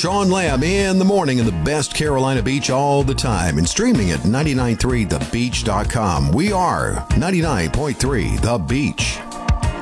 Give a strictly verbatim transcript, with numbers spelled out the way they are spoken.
Sean Lamb in the morning in the best Carolina beach all the time and streaming at ninety nine point three the beach dot com. We are ninety-nine point three The Beach.